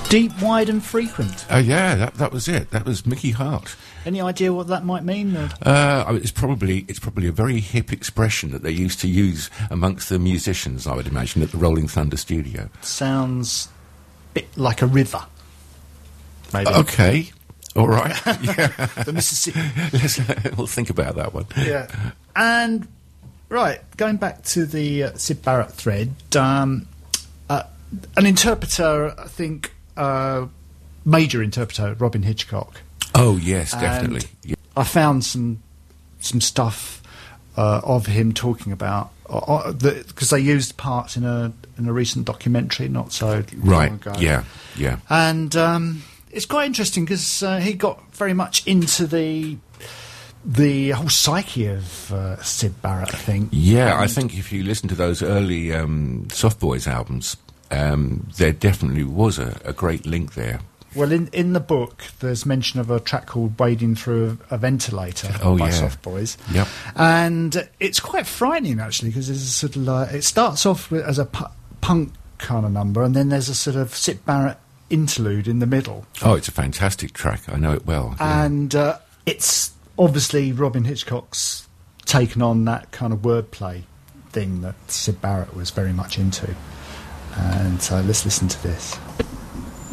Deep, wide and frequent. Yeah, that was it. That was Mickey Hart. Any idea what that might mean? I mean, it's probably a very hip expression that they used to use amongst the musicians, I would imagine, at the Rolling Thunder studio. Sounds a bit like a river. Maybe. Okay. All right. Yeah. The Mississippi. We'll think about that one. Yeah. And, right, going back to the Syd Barrett thread, an interpreter, I think, major interpreter, Robin Hitchcock. Oh, yes, definitely. Yeah. I found some stuff of him talking about, because they used parts in a recent documentary not so long ago. Yeah. And it's quite interesting because he got very much into the whole psyche of Syd Barrett, I think. Yeah, I think if you listen to those early Soft Boys albums, there definitely was a great link there. Well, in the book, there's mention of a track called Wading Through a Ventilator by Soft Boys. Yep. And it's quite frightening, actually, because it's sort of like, it starts off as a punk kind of number, and then there's a sort of Syd Barrett interlude in the middle. Oh, it's a fantastic track. I know it well. Yeah. And it's obviously Robin Hitchcock's taken on that kind of wordplay thing that Syd Barrett was very much into. And so let's listen to this.